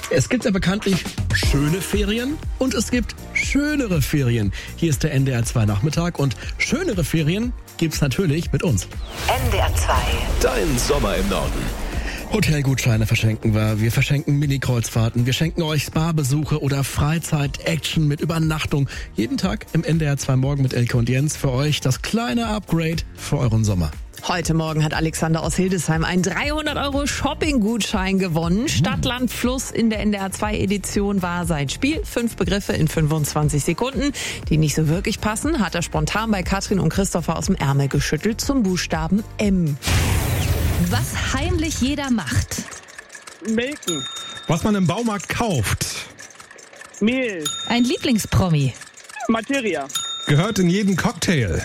Es gibt ja bekanntlich schöne Ferien und es gibt schönere Ferien. Hier ist der NDR 2 Nachmittag und schönere Ferien gibt's natürlich mit uns. NDR 2. Dein Sommer im Norden. Hotelgutscheine verschenken wir. Wir verschenken Mini-Kreuzfahrten. Wir schenken euch Spa-Besuche oder Freizeit-Action mit Übernachtung. Jeden Tag im NDR 2 Morgen mit Elke und Jens für euch das kleine Upgrade für euren Sommer. Heute Morgen hat Alexander aus Hildesheim einen 300 € Shopping-Gutschein gewonnen. Stadt, Land, Fluss in der NDR 2 Edition war sein Spiel. 5 Begriffe in 25 Sekunden, die nicht so wirklich passen, hat er spontan bei Katrin und Christopher aus dem Ärmel geschüttelt zum Buchstaben M. Was heimlich jeder macht. Melken, Was man im Baumarkt kauft. Mehl, Ein Lieblingspromi. Materia, Gehört in jeden Cocktail.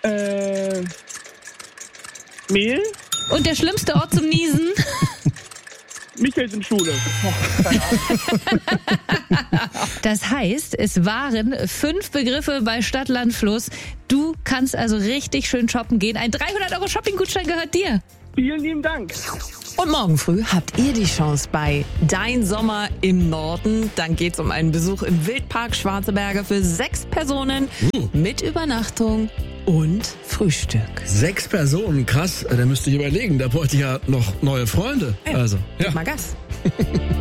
Mehl, Und der schlimmste Ort zum Niesen? Michelsen-Schule. Das heißt, es waren 5 Begriffe bei Stadt, Land, Fluss. Du kannst also richtig schön shoppen gehen. Ein 300 € Shopping-Gutschein gehört dir. Vielen lieben Dank. Und morgen früh habt ihr die Chance bei Dein Sommer im Norden. Dann geht's um einen Besuch im Wildpark Schwarze Berge für 6 Personen mit Übernachtung und Frühstück. 6 Personen, krass. Da müsste ich überlegen, da bräuchte ich ja noch neue Freunde. Also, ja. Gib mal Gas.